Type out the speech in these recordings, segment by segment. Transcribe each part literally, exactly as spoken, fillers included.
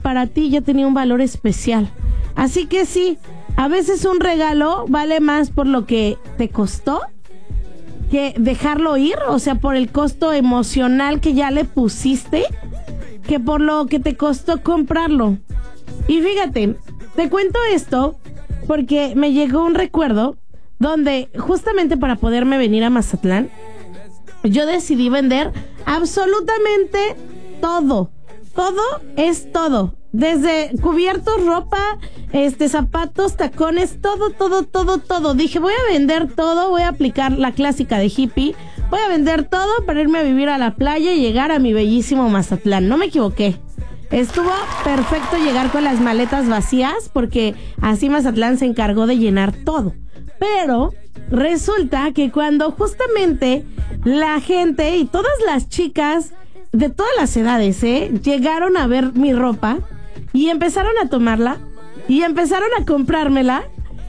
para ti ya tenía un valor especial. Así que sí, a veces un regalo vale más por lo que te costó que dejarlo ir, o sea, por el costo emocional que ya le pusiste, que por lo que te costó comprarlo. Y fíjate, te cuento esto porque me llegó un recuerdo donde justamente para poderme venir a Mazatlán, yo decidí vender absolutamente todo. Todo es todo. Desde cubiertos, ropa, este, zapatos, tacones, todo, todo, todo, todo. Dije, voy a vender todo, voy a aplicar la clásica de hippie. Voy a vender todo para irme a vivir a la playa y llegar a mi bellísimo Mazatlán. No me equivoqué. Estuvo perfecto llegar con las maletas vacías porque así Mazatlán se encargó de llenar todo. Pero resulta que cuando justamente la gente y todas las chicas de todas las edades, ¿eh? llegaron a ver mi ropa y empezaron a tomarla y empezaron a comprármela,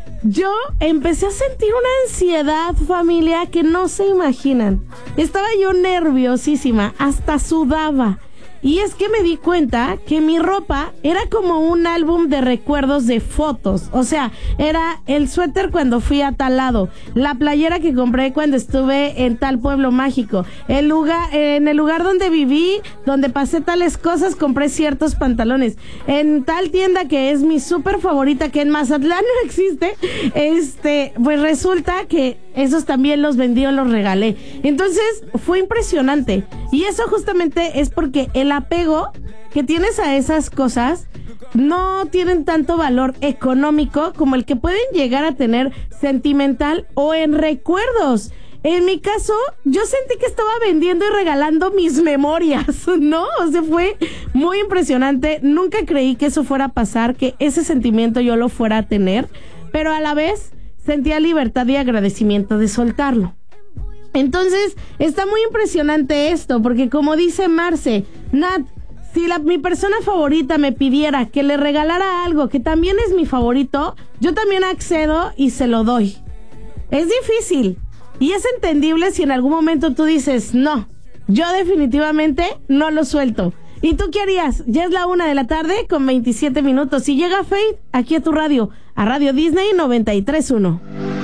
yo empecé a sentir una ansiedad, familia, que no se imaginan. Estaba yo nerviosísima, hasta sudaba. Y es que me di cuenta que mi ropa era como un álbum de recuerdos de fotos. O sea, era el suéter cuando fui a tal lado, la playera que compré cuando estuve en tal pueblo mágico, el lugar, en el lugar donde viví, donde pasé tales cosas, compré ciertos pantalones. En tal tienda que es mi súper favorita, que en Mazatlán no existe, este, pues resulta que esos también los vendí o los regalé. Entonces fue impresionante. Y eso justamente es porque el apego que tienes a esas cosas no tienen tanto valor económico como el que pueden llegar a tener sentimental o en recuerdos. En mi caso, yo sentí que estaba vendiendo y regalando mis memorias, ¿no? O sea, fue muy impresionante. Nunca creí que eso fuera a pasar, que ese sentimiento yo lo fuera a tener, pero a la vez sentía libertad y agradecimiento de soltarlo. Entonces, está muy impresionante esto, porque como dice Marce, Nat, si la, mi persona favorita me pidiera que le regalara algo que también es mi favorito, yo también accedo y se lo doy. Es difícil y es entendible si en algún momento tú dices, no, yo definitivamente no lo suelto. ¿Y tú qué harías? Ya es la una de la tarde con veintisiete minutos. Y llega Faith aquí a tu radio, a Radio Disney noventa y tres punto uno.